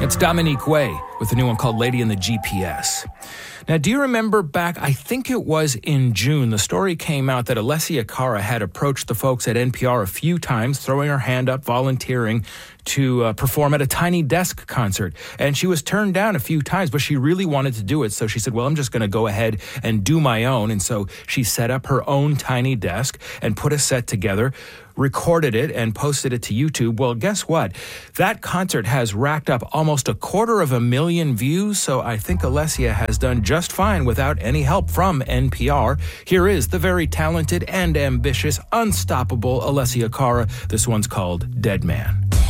It's Dominique Way with a new one called Lady in the GPS. Now, do you remember back, I think it was in June, the story came out that Alessia Cara had approached the folks at NPR a few times, throwing her hand up, volunteering to perform at a Tiny Desk concert. And she was turned down a few times, but she really wanted to do it. So she said, well, I'm just going to go ahead and do my own. And so she set up her own Tiny Desk and put a set together, recorded it, and posted it to YouTube. Well, guess what? That concert has racked up almost 250,000 views, so I think Alessia has done just fine without any help from NPR. Here is the very talented and ambitious, unstoppable Alessia Cara. This one's called Dead Man.